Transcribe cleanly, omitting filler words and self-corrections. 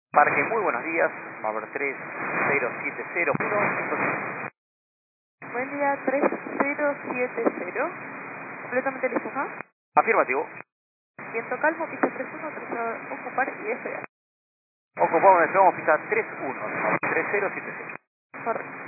Parque, muy buenos días, Mauer 3070. Buen día, 3070. Completamente listo, ¿no? Afirmativo. Viento calmo, pista 31, 3 ocupar y despegar. Ocupamos, despegamos pista 31, Mauer 3070. Correcto.